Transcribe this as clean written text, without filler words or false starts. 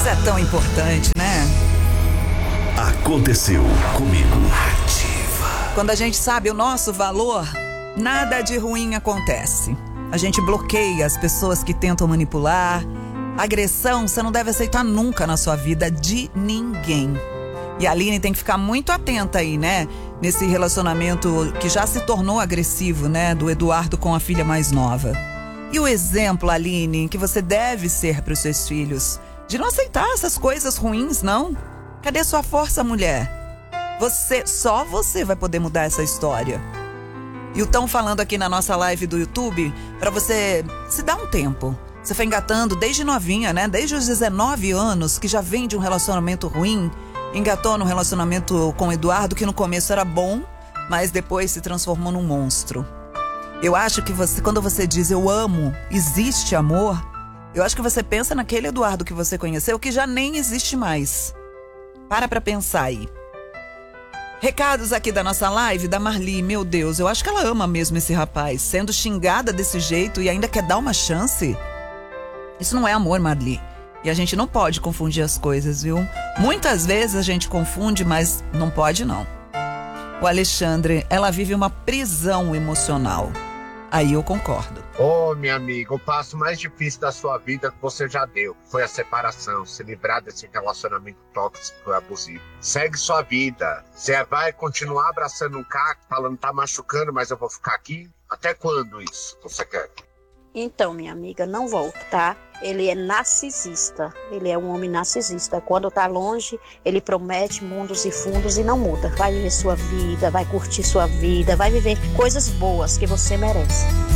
Isso é tão importante, né? Aconteceu comigo. Quando a gente sabe o nosso valor, nada de ruim acontece. A gente bloqueia as pessoas que tentam manipular. Agressão você não deve aceitar nunca na sua vida de ninguém. E a Aline tem que ficar muito atenta aí, né? Nesse relacionamento que já se tornou agressivo, né? Do Eduardo com a filha mais nova. E o exemplo, Aline, que você deve ser para os seus filhos, de não aceitar essas coisas ruins, não? Cadê sua força, mulher? Só você vai poder mudar essa história. E o tão falando aqui na nossa live do YouTube, para você se dar um tempo. Você foi engatando desde novinha, né? Desde os 19 anos, que já vem de um relacionamento ruim. Engatou no relacionamento com o Eduardo, que no começo era bom, mas depois se transformou num monstro. Eu acho que quando você diz eu amo, existe amor, eu acho que você pensa naquele Eduardo que você conheceu, que já nem existe mais. Para pensar aí. Recados aqui da nossa live, da Marli. Meu Deus, eu acho que ela ama mesmo esse rapaz, sendo xingada desse jeito e ainda quer dar uma chance. Isso não é amor, Marli. E a gente não pode confundir as coisas, viu? Muitas vezes a gente confunde, mas não pode não. O Alexandre, ela vive uma prisão emocional. Aí eu concordo. Ô, minha amiga, o passo mais difícil da sua vida que você já deu foi a separação, se livrar desse relacionamento tóxico e abusivo. Segue sua vida. Você vai continuar abraçando um cara falando tá machucando, mas eu vou ficar aqui? Até quando isso você quer? Então, minha amiga, não volta, tá? Ele é narcisista, ele é um homem narcisista. Quando tá longe, ele promete mundos e fundos e não muda. Vai viver sua vida, vai curtir sua vida, vai viver coisas boas que você merece.